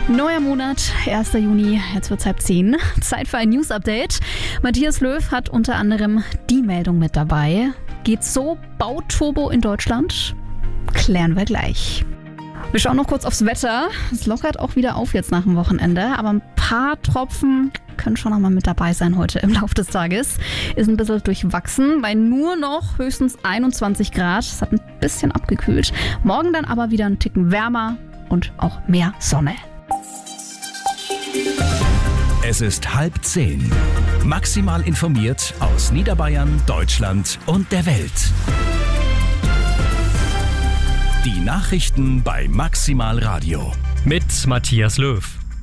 Neuer Monat, 1. Juni, jetzt wird's 9:30. Zeit für ein News-Update. Matthias Löw hat unter anderem die Meldung mit dabei. Geht's so? Bauturbo in Deutschland? Klären wir gleich. Wir schauen noch kurz aufs Wetter. Es lockert auch wieder auf jetzt nach dem Wochenende, aber ein paar Tropfen können schon noch mal mit dabei sein heute im Laufe des Tages. Ist ein bisschen durchwachsen, bei nur noch höchstens 21 Grad. Es hat ein bisschen abgekühlt. Morgen dann aber wieder einen Ticken wärmer und auch mehr Sonne. Es ist 9:30. Maximal informiert aus Niederbayern, Deutschland und der Welt. Die Nachrichten bei Maximal Radio. Mit Matthias Löw.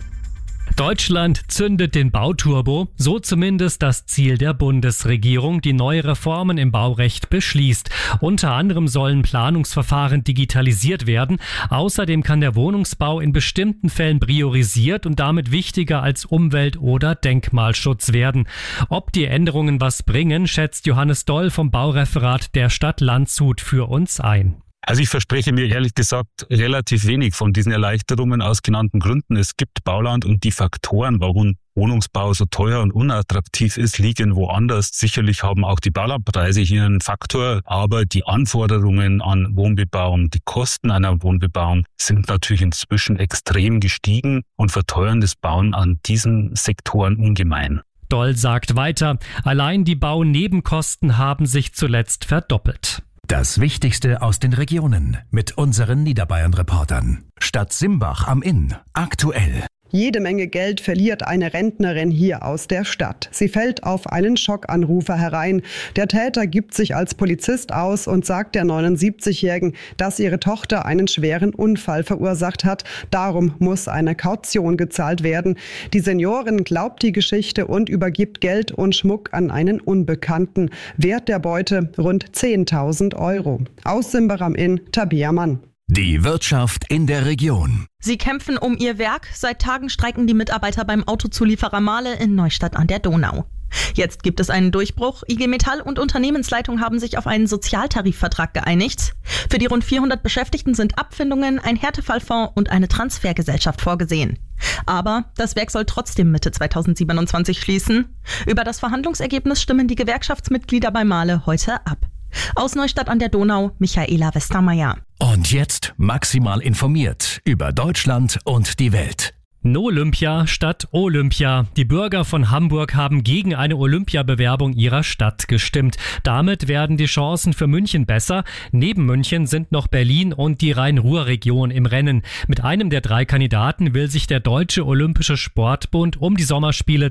Deutschland zündet den Bauturbo, so zumindest das Ziel der Bundesregierung, die neue Reformen im Baurecht beschließt. Unter anderem sollen Planungsverfahren digitalisiert werden. Außerdem kann der Wohnungsbau in bestimmten Fällen priorisiert und damit wichtiger als Umwelt- oder Denkmalschutz werden. Ob die Änderungen was bringen, schätzt Johannes Doll vom Baureferat der Stadt Landshut für uns ein. Also ich verspreche mir ehrlich gesagt relativ wenig von diesen Erleichterungen aus genannten Gründen. Es gibt Bauland und die Faktoren, warum Wohnungsbau so teuer und unattraktiv ist, liegen woanders. Sicherlich haben auch die Baulandpreise hier einen Faktor, aber die Anforderungen an Wohnbebauung, die Kosten einer Wohnbebauung sind natürlich inzwischen extrem gestiegen und verteuern das Bauen an diesen Sektoren ungemein. Doll sagt weiter, allein die Baunebenkosten haben sich zuletzt verdoppelt. Das Wichtigste aus den Regionen mit unseren Niederbayern-Reportern. Stadt Simbach am Inn. Aktuell. Jede Menge Geld verliert eine Rentnerin hier aus der Stadt. Sie fällt auf einen Schockanrufer herein. Der Täter gibt sich als Polizist aus und sagt der 79-Jährigen, dass ihre Tochter einen schweren Unfall verursacht hat. Darum muss eine Kaution gezahlt werden. Die Seniorin glaubt die Geschichte und übergibt Geld und Schmuck an einen Unbekannten. Wert der Beute rund 10.000 €. Aus Simbach am Inn, Tabea Mann. Die Wirtschaft in der Region. Sie kämpfen um ihr Werk. Seit Tagen streiken die Mitarbeiter beim Autozulieferer Mahle in Neustadt an der Donau. Jetzt gibt es einen Durchbruch. IG Metall und Unternehmensleitung haben sich auf einen Sozialtarifvertrag geeinigt. Für die rund 400 Beschäftigten sind Abfindungen, ein Härtefallfonds und eine Transfergesellschaft vorgesehen. Aber das Werk soll trotzdem Mitte 2027 schließen. Über das Verhandlungsergebnis stimmen die Gewerkschaftsmitglieder bei Mahle heute ab. Aus Neustadt an der Donau, Michaela Westermeier. Und jetzt maximal informiert über Deutschland und die Welt. No Olympia statt Olympia. Die Bürger von Hamburg haben gegen eine Olympiabewerbung ihrer Stadt gestimmt. Damit werden die Chancen für München besser. Neben München sind noch Berlin und die Rhein-Ruhr-Region im Rennen. Mit einem der 3 Kandidaten will sich der Deutsche Olympische Sportbund um die Sommerspiele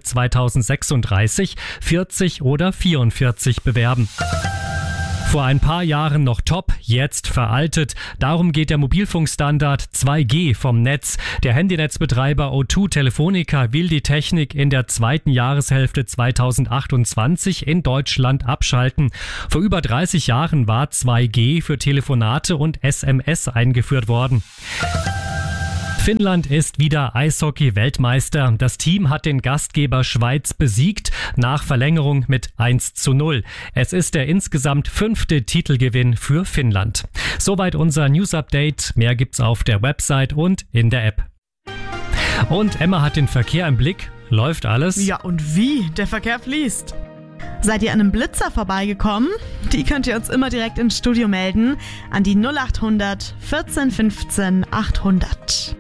2036, 40 oder 44 bewerben. Vor ein paar Jahren noch top, jetzt veraltet. Darum geht der Mobilfunkstandard 2G vom Netz. Der Handynetzbetreiber O2 Telefonica will die Technik in der zweiten Jahreshälfte 2028 in Deutschland abschalten. Vor über 30 Jahren war 2G für Telefonate und SMS eingeführt worden. Finnland ist wieder Eishockey-Weltmeister. Das Team hat den Gastgeber Schweiz besiegt, nach Verlängerung mit 1:0. Es ist der insgesamt 5. Titelgewinn für Finnland. Soweit unser News-Update. Mehr gibt's auf der Website und in der App. Und Emma hat den Verkehr im Blick. Läuft alles? Ja, und wie? Der Verkehr fließt. Seid ihr an einem Blitzer vorbeigekommen? Die könnt ihr uns immer direkt ins Studio melden an die 0800 14 15 800.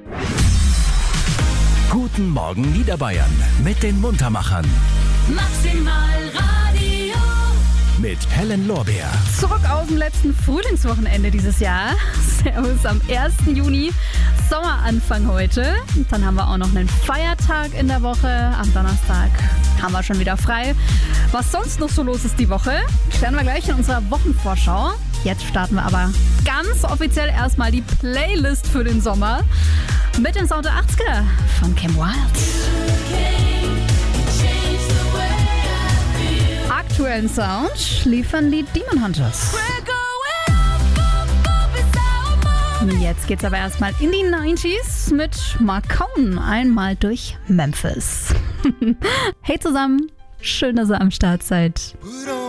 Guten Morgen Niederbayern mit den Muntermachern. Maximal Radio. Mit Helen Lorbeer. Zurück aus dem letzten Frühlingswochenende dieses Jahr. Servus am 1. Juni. Sommeranfang heute. Und dann haben wir auch noch einen Feiertag in der Woche. Am Donnerstag haben wir schon wieder frei. Was sonst noch so los ist die Woche, klären wir gleich in unserer Wochenvorschau. Jetzt starten wir aber ganz offiziell erstmal die Playlist für den Sommer mit den Sound der 80er von Kim Wilde. Aktuellen Sound liefern die Demon Hunters. Jetzt geht's aber erstmal in die 90s mit Mark Cohn, einmal durch Memphis. Hey zusammen, schön, dass ihr am Start seid.